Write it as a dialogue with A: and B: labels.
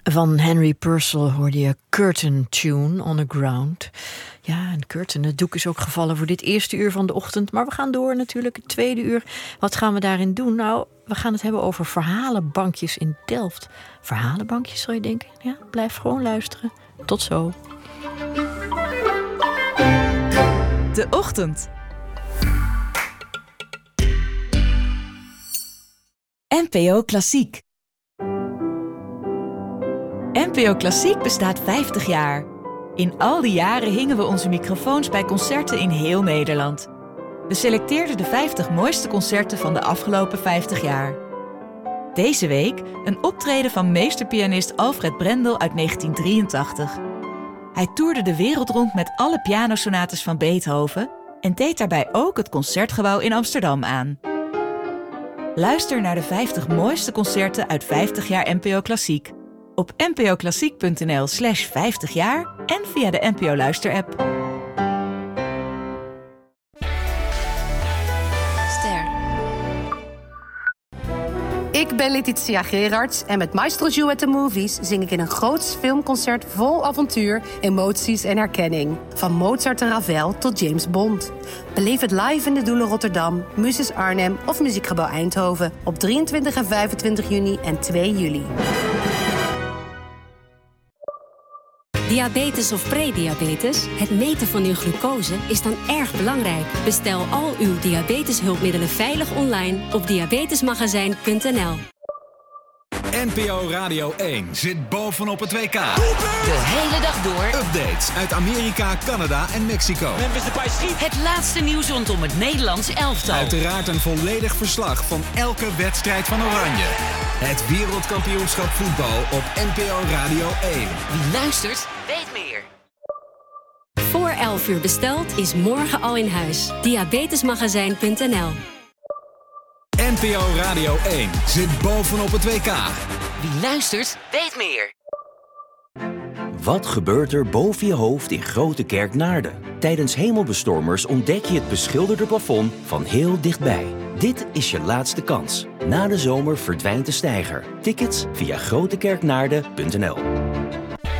A: Van Henry Purcell hoorde je Curtain Tune on the Ground. Ja, en curtain, het doek is ook gevallen voor dit eerste uur van de ochtend. Maar we gaan door natuurlijk, het tweede uur. Wat gaan we daarin doen? Nou, we gaan het hebben over verhalenbankjes in Delft. Verhalenbankjes, zou je denken? Ja, blijf gewoon luisteren. Tot zo.
B: De Ochtend. NPO Klassiek. NPO Klassiek bestaat 50 jaar. In al die jaren hingen we onze microfoons bij concerten in heel Nederland. We selecteerden de 50 mooiste concerten van de afgelopen 50 jaar. Deze week een optreden van meesterpianist Alfred Brendel uit 1983. Hij toerde de wereld rond met alle pianosonates van Beethoven en deed daarbij ook het Concertgebouw in Amsterdam aan. Luister naar de 50 mooiste concerten uit 50 jaar NPO Klassiek. Op npoklassiek.nl/50 jaar en via de NPO Luister-app.
C: Ster. Ik ben Letitia Gerards en met Maestro Joe at the Movies zing ik in een groots filmconcert vol avontuur, emoties en herkenning. Van Mozart en Ravel tot James Bond. Beleef het live in de Doelen Rotterdam, Muses Arnhem of Muziekgebouw Eindhoven op 23 en 25 juni en 2 juli.
D: Diabetes of prediabetes? Het meten van uw glucose is dan erg belangrijk. Bestel al uw diabeteshulpmiddelen veilig online op diabetesmagazijn.nl.
E: NPO Radio 1 zit bovenop het WK.
F: De hele dag door.
E: Updates uit Amerika, Canada en Mexico.
F: Het laatste nieuws rondom het Nederlands elftal.
E: Uiteraard een volledig verslag van elke wedstrijd van Oranje. Het wereldkampioenschap voetbal op NPO Radio 1.
F: Wie luistert, weet meer.
D: Voor 11 uur besteld is morgen al in huis. Diabetesmagazijn.nl.
E: NPO Radio 1 zit bovenop het WK.
F: Wie luistert, weet meer.
G: Wat gebeurt er boven je hoofd in Grote Kerk Naarden? Tijdens hemelbestormers ontdek je het beschilderde plafond van heel dichtbij. Dit is je laatste kans. Na de zomer verdwijnt de steiger. Tickets via grotekerknaarden.nl.